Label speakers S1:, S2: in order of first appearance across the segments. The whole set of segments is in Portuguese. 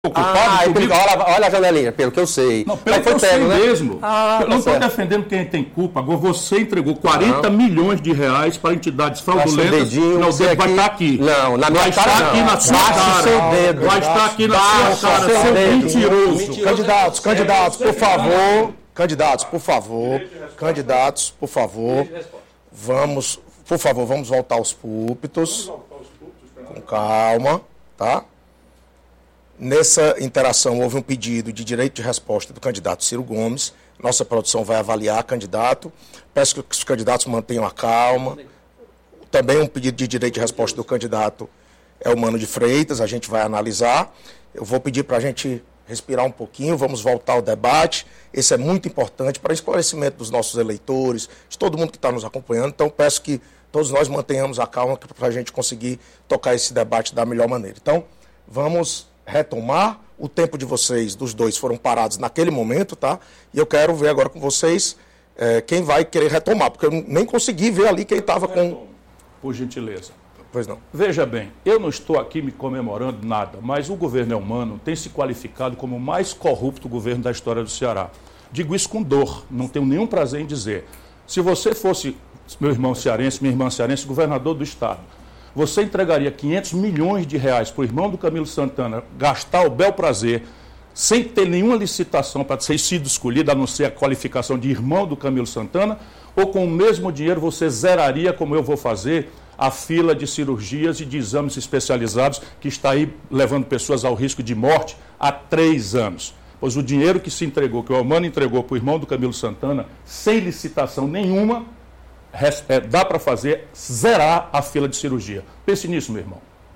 S1: Olha a janelinha, pelo que eu sei.
S2: Não, pelo que eu sei mesmo. Eu não estou defendendo quem tem culpa. Agora você entregou 40 milhões de reais para entidades fraudulentas. Não, o dedo vai estar aqui.
S1: Não, na minha cara não.
S2: Aqui na sua cara. Vai estar aqui na sua cara, seu mentiroso.
S3: Candidatos, por favor. Candidatos, por favor. Vamos voltar aos púlpitos. Com calma, tá? Nessa interação, houve um pedido de direito de resposta do candidato Ciro Gomes. Nossa produção vai avaliar candidato. Peço que os candidatos mantenham a calma. Também um pedido de direito de resposta do candidato Elmano de Freitas. A gente vai analisar. Eu vou pedir para a gente respirar um pouquinho. Vamos voltar ao debate. Esse é muito importante para esclarecimento dos nossos eleitores, de todo mundo que está nos acompanhando. Então, peço que todos nós mantenhamos a calma para a gente conseguir tocar esse debate da melhor maneira. Então, vamos retomar. O tempo de vocês, dos dois, foram parados naquele momento, tá? E eu quero ver agora com vocês quem vai querer retomar, porque eu nem consegui ver ali quem estava com...
S2: Por gentileza.
S3: Pois não.
S2: Veja bem, eu não estou aqui me comemorando nada, mas o governo Elmano tem se qualificado como o mais corrupto governo da história do Ceará. Digo isso com dor, não tenho nenhum prazer em dizer. Se você fosse, meu irmão cearense, minha irmã cearense, governador do estado, você entregaria 500 milhões de reais para o irmão do Camilo Santana gastar o bel prazer, sem ter nenhuma licitação para ter sido escolhido, a não ser a qualificação de irmão do Camilo Santana, ou com o mesmo dinheiro você zeraria, como eu vou fazer, a fila de cirurgias e de exames especializados que está aí levando pessoas ao risco de morte há 3 anos. Pois o dinheiro que se entregou, que o Elmano entregou para o irmão do Camilo Santana, sem licitação nenhuma, dá para fazer, zerar a fila de cirurgia. Pense nisso, meu irmão.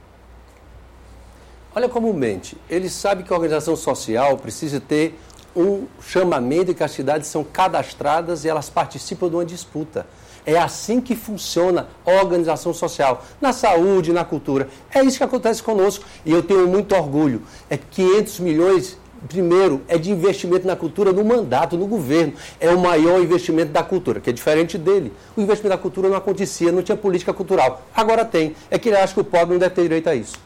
S1: Olha como mente. Ele sabe que a organização social precisa ter um chamamento e que as cidades são cadastradas e elas participam de uma disputa. É assim que funciona a organização social, na saúde, na cultura. É isso que acontece conosco e eu tenho muito orgulho. É 500 milhões... Primeiro, é de investimento na cultura no mandato, no governo. É o maior investimento da cultura, que é diferente dele. O investimento da cultura não acontecia, não tinha política cultural. Agora tem. É que ele acha que o pobre não deve ter direito a isso.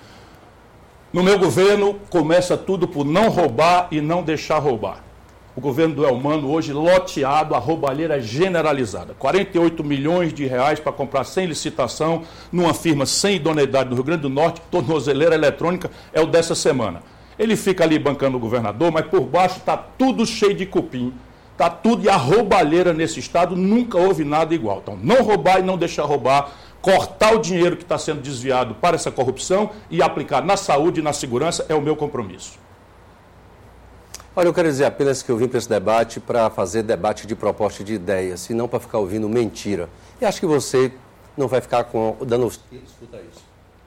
S2: No meu governo, começa tudo por não roubar e não deixar roubar. O governo do Elmano, hoje, loteado, a roubalheira generalizada. 48 milhões de reais para comprar sem licitação, numa firma sem idoneidade do Rio Grande do Norte, tornozeleira eletrônica, é o dessa semana. Ele fica ali bancando o governador, mas por baixo está tudo cheio de cupim. Está tudo, e a roubalheira nesse estado nunca houve nada igual. Então, não roubar e não deixar roubar, cortar o dinheiro que está sendo desviado para essa corrupção e aplicar na saúde e na segurança é o meu compromisso.
S1: Olha, eu quero dizer apenas que eu vim para esse debate para fazer debate de proposta de ideias, e não para ficar ouvindo mentira. E acho que você não vai ficar dando os tiros, escuta isso.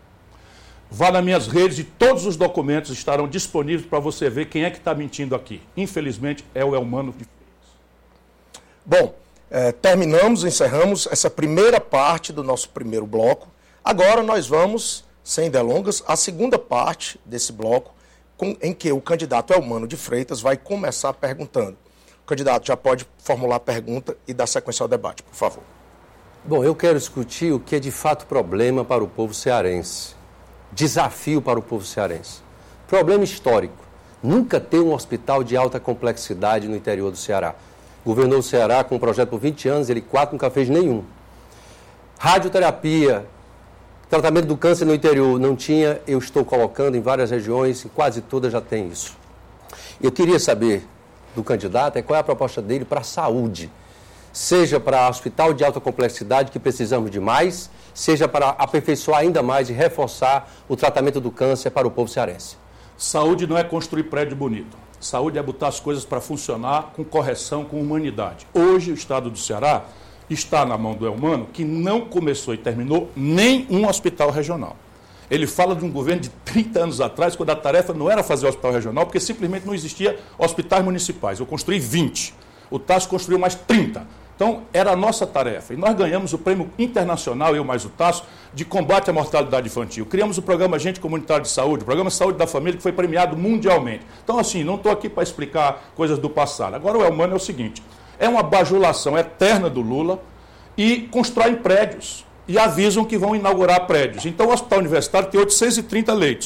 S2: Vá nas minhas redes e todos os documentos estarão disponíveis para você ver quem é que está mentindo aqui. Infelizmente, é o Elmano de Freitas.
S3: Bom, encerramos essa primeira parte do nosso primeiro bloco. Agora nós vamos, sem delongas, à segunda parte desse bloco, em que o candidato Elmano de Freitas vai começar perguntando. O candidato já pode formular a pergunta e dar sequência ao debate, por favor.
S1: Bom, eu quero discutir o que é de fato problema para o povo cearense. Desafio para o povo cearense. Problema histórico. Nunca tem um hospital de alta complexidade no interior do Ceará. Governou o Ceará com um projeto por 20 anos, ele 4 nunca fez nenhum. Radioterapia, tratamento do câncer no interior, não tinha, eu estou colocando em várias regiões, em quase todas já tem isso. Eu queria saber do candidato qual é a proposta dele para a saúde. Seja para hospital de alta complexidade, que precisamos de mais, seja para aperfeiçoar ainda mais e reforçar o tratamento do câncer para o povo cearense.
S2: Saúde não é construir prédio bonito. Saúde é botar as coisas para funcionar com correção, com humanidade. Hoje, o estado do Ceará está na mão do Elmano, que não começou e terminou nem um hospital regional. Ele fala de um governo de 30 anos atrás, quando a tarefa não era fazer hospital regional, porque simplesmente não existia hospitais municipais. Eu construí 20. O Tasso construiu mais 30. Então, era a nossa tarefa. E nós ganhamos o prêmio internacional, eu mais o Tasso, de combate à mortalidade infantil. Criamos o programa Agente Comunitário de Saúde, o programa Saúde da Família, que foi premiado mundialmente. Então, assim, não estou aqui para explicar coisas do passado. Agora, o Elmano é o seguinte, é uma bajulação eterna do Lula e constroem prédios. E avisam que vão inaugurar prédios. Então, o Hospital Universitário tem 830 leitos.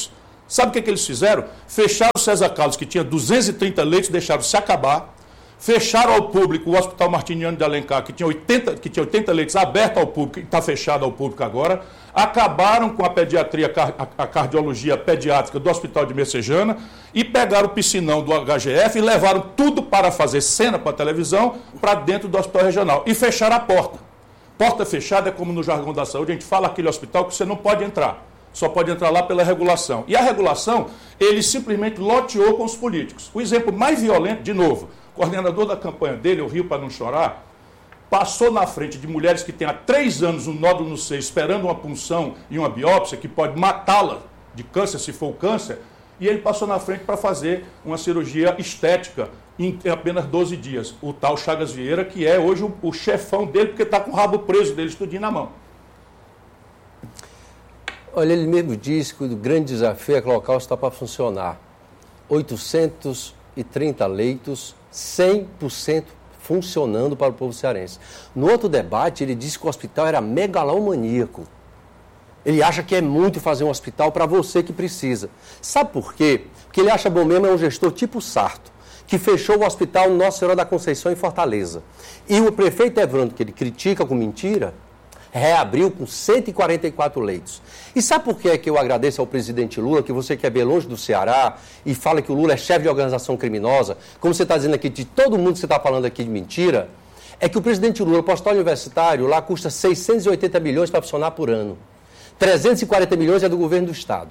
S2: Sabe o que eles fizeram? Fecharam o César Carlos, que tinha 230 leitos, deixaram se acabar. Fecharam ao público o Hospital Martiniano de Alencar, que tinha 80 leitos, aberto ao público e está fechado ao público agora. Acabaram com a pediatria, a cardiologia pediátrica do Hospital de Messejana e pegaram o piscinão do HGF e levaram tudo para fazer cena para a televisão para dentro do hospital regional. E fecharam a porta. Porta fechada é como no jargão da saúde, a gente fala aquele hospital que você não pode entrar. Só pode entrar lá pela regulação. E a regulação, ele simplesmente loteou com os políticos. O exemplo mais violento, de novo, o coordenador da campanha dele, o Rio para Não Chorar, passou na frente de mulheres que têm há 3 anos um nódulo no seio, esperando uma punção e uma biópsia, que pode matá-la de câncer, se for o câncer, e ele passou na frente para fazer uma cirurgia estética em apenas 12 dias. O tal Chagas Vieira, que é hoje o chefão dele, porque está com o rabo preso dele, estudinho na mão.
S1: Olha, ele mesmo disse que o grande desafio é colocar o hospital para funcionar. 830 leitos, 100% funcionando para o povo cearense. No outro debate, ele disse que o hospital era megalomaníaco. Ele acha que é muito fazer um hospital para você que precisa. Sabe por quê? Porque ele acha bom mesmo é um gestor tipo Sarto, que fechou o hospital Nossa Senhora da Conceição em Fortaleza. E o prefeito Evandro, que ele critica com mentira, reabriu com 144 leitos. E sabe por que é que eu agradeço ao presidente Lula, que você quer ver longe do Ceará e fala que o Lula é chefe de organização criminosa, como você está dizendo aqui, de todo mundo que você está falando aqui de mentira, é que o presidente Lula, o hospital universitário, lá custa 680 milhões para funcionar por ano. 340 milhões é do governo do Estado.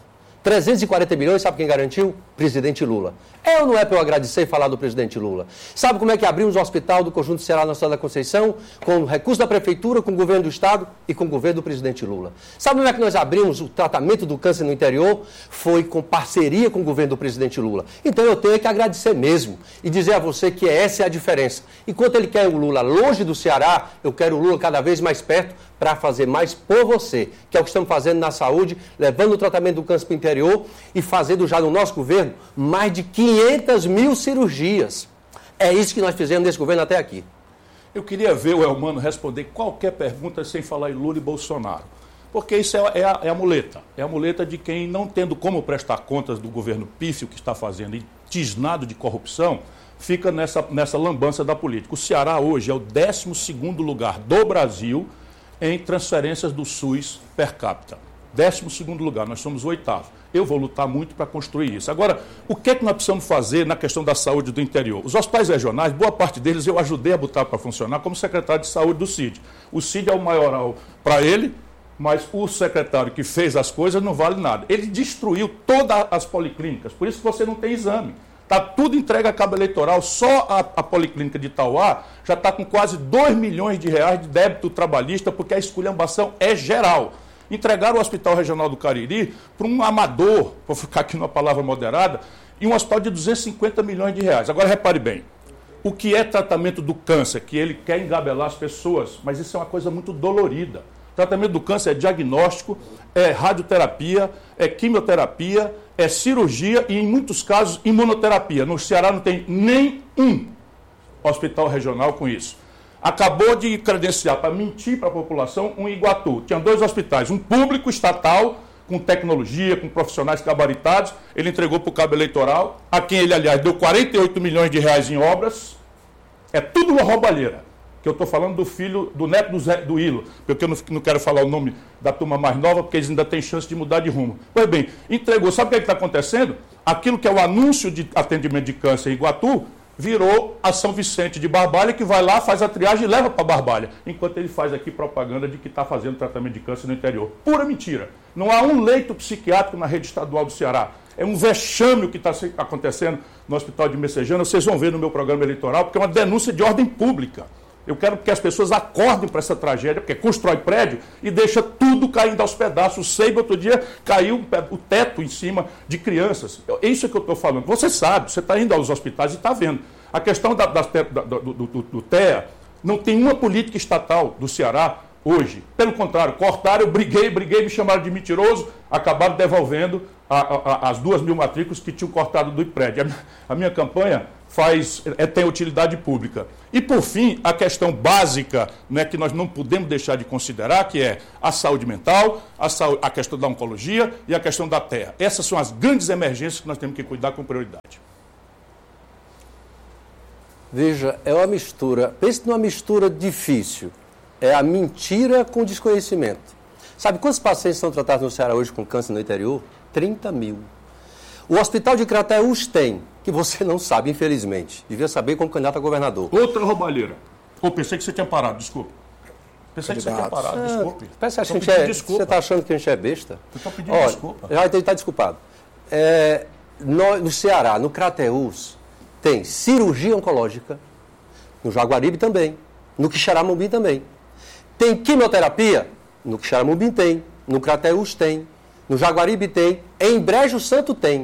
S1: 340 milhões, sabe quem garantiu? Presidente Lula. É ou não é para eu agradecer e falar do presidente Lula? Sabe como é que abrimos o hospital do Conjunto Ceará na cidade da Conceição? Com recurso da Prefeitura, com o governo do Estado e com o governo do presidente Lula. Sabe como é que nós abrimos o tratamento do câncer no interior? Foi com parceria com o governo do presidente Lula. Então eu tenho que agradecer mesmo e dizer a você que essa é a diferença. Enquanto ele quer o Lula longe do Ceará, eu quero o Lula cada vez mais perto para fazer mais por você, que é o que estamos fazendo na saúde, levando o tratamento do câncer para o interior e fazendo já no nosso governo mais de 500 mil cirurgias. É isso que nós fizemos nesse governo até aqui.
S2: Eu queria ver o Elmano responder qualquer pergunta sem falar em Lula e Bolsonaro. Porque isso é a muleta. É a muleta de quem, não tendo como prestar contas do governo pífio que está fazendo e tisnado de corrupção, fica nessa lambança da política. O Ceará hoje é o 12º lugar do Brasil em transferências do SUS per capita. 12º lugar, nós somos o 8º. Eu vou lutar muito para construir isso. Agora, o que é que nós precisamos fazer na questão da saúde do interior? Os hospitais regionais, boa parte deles eu ajudei a botar para funcionar como secretário de saúde do CID. O CID é o maioral para ele, mas o secretário que fez as coisas não vale nada. Ele destruiu todas as policlínicas, por isso que você não tem exame. Está tudo entregue a cabo eleitoral, só a Policlínica de Itauá já está com quase 2 milhões de reais de débito trabalhista, porque a esculhambação é geral. Entregaram o Hospital Regional do Cariri para um amador, vou ficar aqui numa palavra moderada, e um hospital de 250 milhões de reais. Agora repare bem, o que é tratamento do câncer, que ele quer engabelar as pessoas, mas isso é uma coisa muito dolorida. Tratamento do câncer é diagnóstico, é radioterapia, é quimioterapia, é cirurgia e, em muitos casos, imunoterapia. No Ceará não tem nenhum hospital regional com isso. Acabou de credenciar para mentir para a população um Iguatu. Tinha 2 hospitais, um público estatal, com tecnologia, com profissionais gabaritados. Ele entregou para o cabo eleitoral, a quem ele, aliás, deu 48 milhões de reais em obras. É tudo uma roubalheira. Que eu estou falando do filho, do neto do Ilo, porque eu não quero falar o nome da turma mais nova, porque eles ainda têm chance de mudar de rumo. Pois bem, entregou. Sabe o que está acontecendo? Aquilo que é o anúncio de atendimento de câncer em Iguatu, virou a São Vicente de Barbalha, que vai lá, faz a triagem e leva para Barbalha, enquanto ele faz aqui propaganda de que está fazendo tratamento de câncer no interior. Pura mentira. Não há um leito psiquiátrico na rede estadual do Ceará. É um vexame o que está acontecendo no Hospital de Messejana. Vocês vão ver no meu programa eleitoral, porque é uma denúncia de ordem pública. Eu quero que as pessoas acordem para essa tragédia, porque constrói prédio e deixa tudo caindo aos pedaços. O Seiba, outro dia, caiu o teto em cima de crianças. É isso que eu estou falando. Você sabe, você está indo aos hospitais e está vendo. A questão do TEA, não tem uma política estatal do Ceará hoje. Pelo contrário, cortaram, eu briguei, me chamaram de mentiroso, acabaram devolvendo as 2.000 matrículas que tinham cortado do IPRED. A minha campanha tem utilidade pública. E, por fim, a questão básica, né, que nós não podemos deixar de considerar, que é a saúde mental, a questão da oncologia e a questão da terra. Essas são as grandes emergências que nós temos que cuidar com prioridade.
S1: Veja, é uma mistura, pense numa mistura difícil. É a mentira com desconhecimento. Sabe quantos pacientes são tratados no Ceará hoje com câncer no interior? 30 mil. O hospital de Crateús tem, que você não sabe, infelizmente. Devia saber como candidato a governador.
S2: Outra roubalheira. Pensei que você tinha parado, desculpa. Pensei que você tinha parado, desculpe.
S1: Você está achando que a gente é besta?
S2: Eu estou pedindo desculpa.
S1: Já está desculpado. No Ceará, no Crateús, tem cirurgia oncológica, no Jaguaribe também, no Quixeramobim também. Tem quimioterapia? No Quixeramobim tem, no Crateús tem, no Jaguaribe tem, em Brejo Santo tem.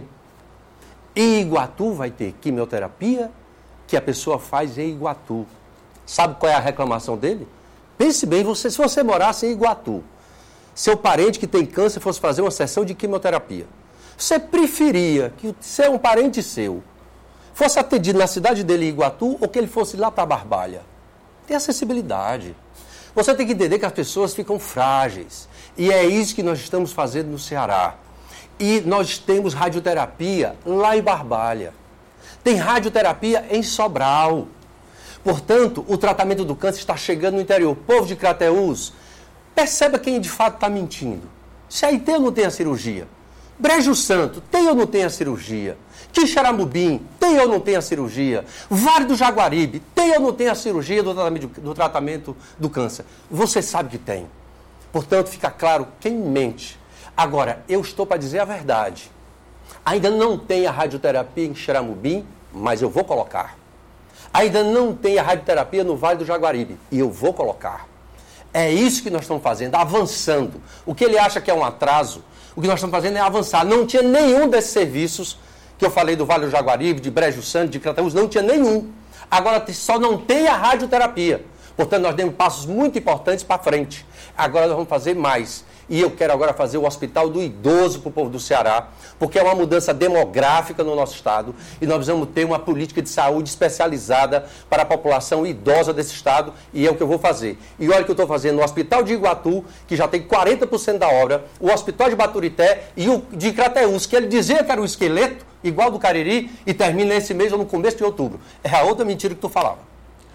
S1: Em Iguatu vai ter quimioterapia que a pessoa faz em Iguatu. Sabe qual é a reclamação dele? Pense bem, se você morasse em Iguatu, seu parente que tem câncer fosse fazer uma sessão de quimioterapia, você preferia que um parente seu fosse atendido na cidade dele em Iguatu ou que ele fosse lá para Barbalha? Tem acessibilidade. Você tem que entender que as pessoas ficam frágeis. E é isso que nós estamos fazendo no Ceará. E nós temos radioterapia lá em Barbalha. Tem radioterapia em Sobral. Portanto, o tratamento do câncer está chegando no interior. O povo de Crateús, perceba quem de fato está mentindo. Se aí tem ou não tem a cirurgia? Brejo Santo, tem ou não tem a cirurgia? Quixeramobim, tem ou não tem a cirurgia? Vale do Jaguaribe, tem ou não tem a cirurgia do tratamento do câncer? Você sabe que tem. Portanto, fica claro quem mente. Agora, eu estou para dizer a verdade. Ainda não tem a radioterapia em Quixeramobim, mas eu vou colocar. Ainda não tem a radioterapia no Vale do Jaguaribe, e eu vou colocar. É isso que nós estamos fazendo, avançando. O que ele acha que é um atraso, o que nós estamos fazendo é avançar. Não tinha nenhum desses serviços que eu falei do Vale do Jaguaribe, de Brejo Santo, de Crateús, não tinha nenhum. Agora só não tem a radioterapia. Portanto, nós demos passos muito importantes para frente. Agora nós vamos fazer mais. E eu quero agora fazer o Hospital do Idoso para o povo do Ceará, porque é uma mudança demográfica no nosso estado e nós precisamos ter uma política de saúde especializada para a população idosa desse estado e é o que eu vou fazer. E olha o que eu estou fazendo no Hospital de Iguatu, que já tem 40% da obra, o Hospital de Baturité e o de Crateús, que ele dizia que era um esqueleto, igual do Cariri, e termina esse mês ou no começo de outubro. É a outra mentira que tu falava.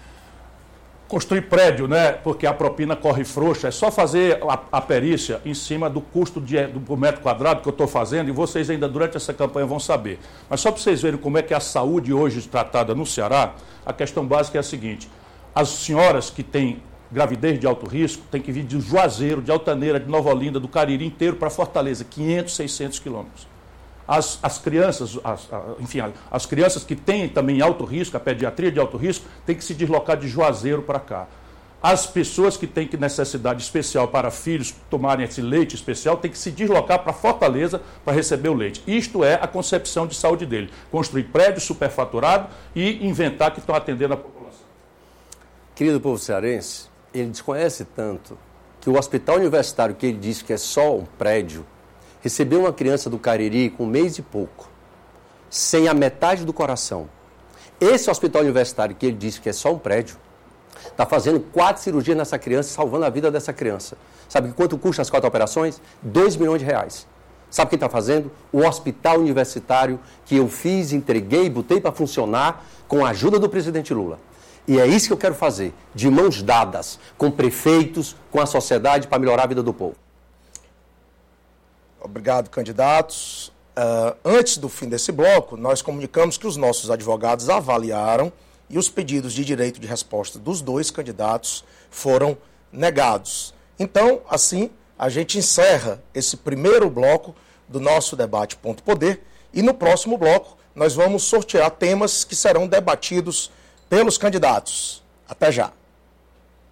S2: Construir prédio, né? Porque a propina corre frouxa, é só fazer a perícia em cima do custo do metro quadrado que eu estou fazendo, e vocês ainda durante essa campanha vão saber. Mas só para vocês verem como é que a saúde hoje é tratada no Ceará, a questão básica é a seguinte: as senhoras que têm gravidez de alto risco têm que vir de Juazeiro, de Altaneira, de Nova Olinda, do Cariri inteiro para Fortaleza, 500, 600 quilômetros. As crianças, as crianças que têm também alto risco, a pediatria de alto risco, tem que se deslocar de Juazeiro para cá. As pessoas que têm necessidade especial para filhos tomarem esse leite especial, têm que se deslocar para Fortaleza para receber o leite. Isto é a concepção de saúde dele. Construir prédio superfaturado e inventar que estão atendendo a população.
S1: Querido povo cearense, ele desconhece tanto que o hospital universitário, que ele disse que é só um prédio, recebeu uma criança do Cariri com 1 mês e pouco, sem a metade do coração. Esse hospital universitário, que ele disse que é só um prédio, está fazendo 4 cirurgias nessa criança, salvando a vida dessa criança. Sabe quanto custa as 4 operações? R$2 milhões. Sabe quem está fazendo? O hospital universitário que eu fiz, entreguei, botei para funcionar com a ajuda do presidente Lula. E é isso que eu quero fazer, de mãos dadas, com prefeitos, com a sociedade, para melhorar a vida do povo.
S3: Obrigado, candidatos. Antes do fim desse bloco, nós comunicamos que os nossos advogados avaliaram e os pedidos de direito de resposta dos 2 candidatos foram negados. Então, assim, a gente encerra esse primeiro bloco do nosso debate Ponto Poder e no próximo bloco nós vamos sortear temas que serão debatidos pelos candidatos. Até já.